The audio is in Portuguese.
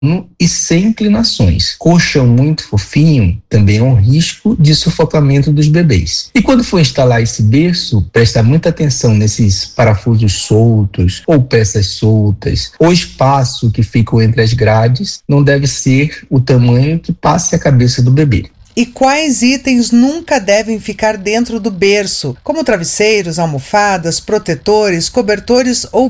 e sem inclinações. Colchão muito fofinho também é um risco de sufocamento dos bebês. E quando for instalar esse berço, presta muita atenção nesses parafusos soltos ou peças soltas. O espaço que fica entre as grades não deve ser o tamanho que passe a cabeça do bebê. E quais itens nunca devem ficar dentro do berço, como travesseiros, almofadas, protetores, cobertores ou